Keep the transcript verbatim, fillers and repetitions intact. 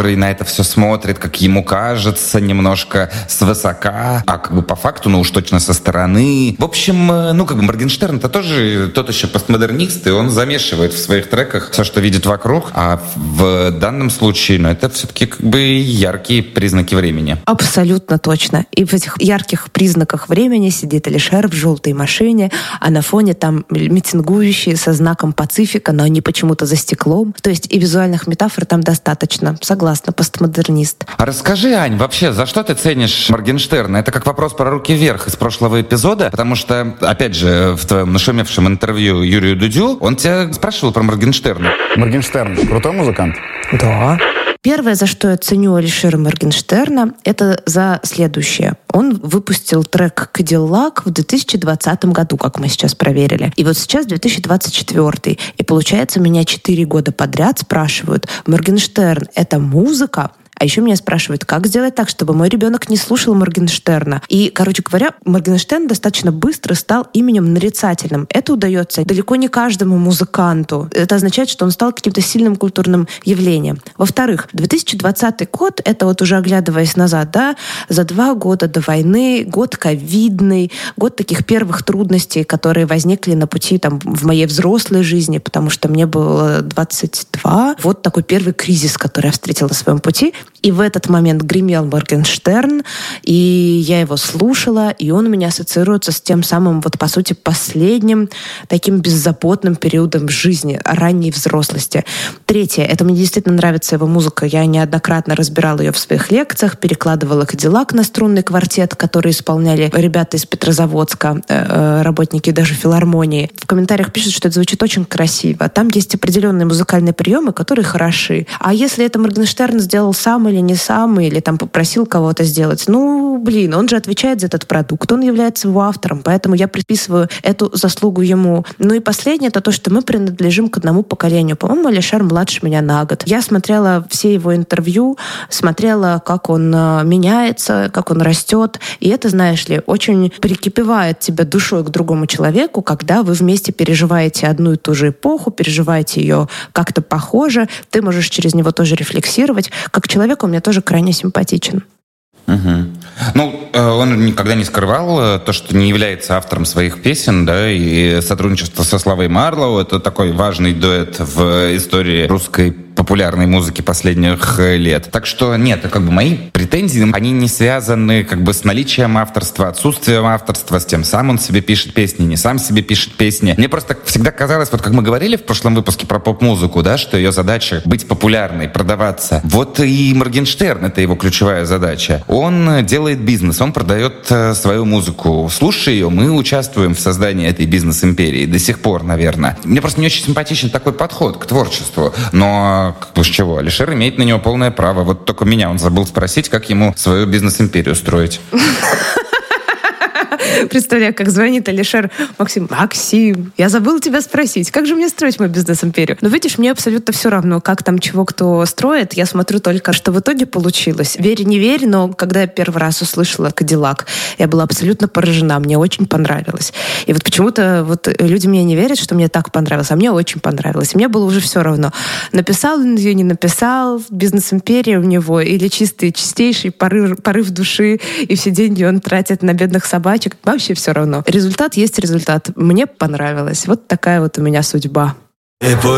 который на это все смотрит, как ему кажется, немножко свысока, а как бы по факту, ну уж точно со стороны. В общем, ну как бы Моргенштерн-то тоже тот еще постмодернист, и он замешивает в своих треках все, что видит вокруг, а в данном случае, ну это все-таки как бы яркие признаки времени. Абсолютно точно. И в этих ярких признаках времени сидит Алишер в желтой машине, а на фоне там митингующие со знаком Пацифика, но они почему-то за стеклом. То есть и визуальных метафор там достаточно. Согласна, постмодернист. А расскажи, Ань, вообще, за что ты ценишь Моргенштерна? Это как вопрос про руки вверх из прошлого эпизода, потому что, опять же, в твоем нашумевшем интервью Юрию Дудю он тебя спрашивал про Моргенштерна. Моргенштерн крутой музыкант? Да. Первое, за что я ценю Алишера Моргенштерна, это за следующее. Он выпустил трек «Кадиллак» в две тысячи двадцатом году, как мы сейчас проверили. И вот сейчас две тысячи двадцать четвёртый. И получается, меня четыре года подряд спрашивают: «Моргенштерн — это музыка?» А еще меня спрашивают, как сделать так, чтобы мой ребенок не слушал Моргенштерна. И, короче говоря, Моргенштерн достаточно быстро стал именем нарицательным. Это удается далеко не каждому музыканту. Это означает, что он стал каким-то сильным культурным явлением. Во-вторых, две тысячи двадцатый год, это вот уже оглядываясь назад, да, за два года до войны, год ковидный, год таких первых трудностей, которые возникли на пути там, в моей взрослой жизни, потому что мне было двадцать два. Вот такой первый кризис, который я встретила на своем пути. И в этот момент гремел Моргенштерн, и я его слушала, и он у меня ассоциируется с тем самым, вот по сути, последним таким беззаботным периодом жизни, ранней взрослости. Третье. Это мне действительно нравится его музыка. Я неоднократно разбирала ее в своих лекциях, перекладывала «Кадиллак» на струнный квартет, который исполняли ребята из Петрозаводска, работники даже филармонии. В комментариях пишут, что это звучит очень красиво. Там есть определенные музыкальные приемы, которые хороши. А если это Моргенштерн сделал сам или не сам, или там попросил кого-то сделать. Ну, блин, он же отвечает за этот продукт, он является его автором, поэтому я приписываю эту заслугу ему. Ну и последнее, это то, что мы принадлежим к одному поколению. По-моему, Алишер младше меня на год. Я смотрела все его интервью, смотрела, как он меняется, как он растет, и это, знаешь ли, очень прикипевает тебя душой к другому человеку, когда вы вместе переживаете одну и ту же эпоху, переживаете ее как-то похоже, ты можешь через него тоже рефлексировать. Как человек он мне тоже крайне симпатичен. Угу. Ну, он никогда не скрывал то, что не является автором своих песен, да, и сотрудничество со Славой Марлоу — это такой важный дуэт в истории русской популярной музыки последних лет. Так что нет, как бы мои претензии, они не связаны как бы с наличием авторства, отсутствием авторства, с тем, сам он себе пишет песни, не сам себе пишет песни. Мне просто всегда казалось, вот как мы говорили в прошлом выпуске про поп-музыку, да, что ее задача быть популярной, продаваться. Вот и Моргенштерн — это его ключевая задача. Он делает бизнес, он продает свою музыку. Слушая ее, мы участвуем в создании этой бизнес-империи до сих пор, наверное. Мне просто не очень симпатичен такой подход к творчеству, но как бы с чего? Алишер имеет на него полное право. Вот только меня он забыл спросить, как ему свою бизнес-империю строить. Представляю, как звонит Алишер: Максим, Максим, я забыл тебя спросить, как же мне строить мою бизнес-империю? Но видишь, мне абсолютно все равно, как там чего кто строит. Я смотрю только, что в итоге получилось. Верь, не верь, но когда я первый раз услышала «Кадиллак», я была абсолютно поражена. Мне очень понравилось. И вот почему-то вот люди мне не верят, что мне так понравилось, а мне очень понравилось. И мне было уже все равно. Написал он ее, не написал, бизнес-империя у него или чистый, чистейший порыв, порыв души, и все деньги он тратит на бедных собачек. Вообще все равно. Результат есть результат. Мне понравилось. Вот такая вот у меня судьба.